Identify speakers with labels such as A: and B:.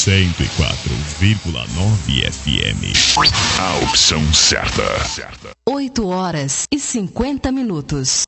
A: 104,9 FM. A opção certa.
B: 8 horas e 50 minutos.